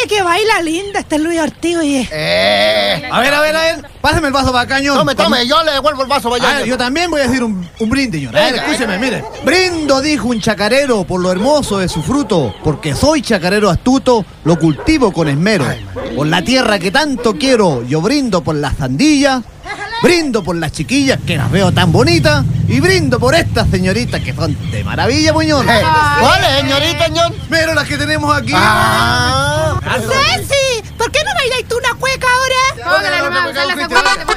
que baila linda este Luis Ortiz, oye. A ver. Pásame el vaso para acá, ñor. Tome, yo le devuelvo el vaso, vaya. Yo también voy a decir un brindis, ñor. A ver, escúcheme, mire. Brindo, dijo un chacarero, por lo hermoso de su fruto, porque soy chacarero astuto, lo cultivo con esmero. Por la tierra que tanto quiero, yo brindo por las sandillas, brindo por las chiquillas que las veo tan bonitas, y brindo por estas señoritas que son de maravilla, muñón. ¿Cuáles, señorita, ñor? Pero las que tenemos aquí. Ceci, ¿por qué no bailas tú una cueca ahora? Póngale, hermano,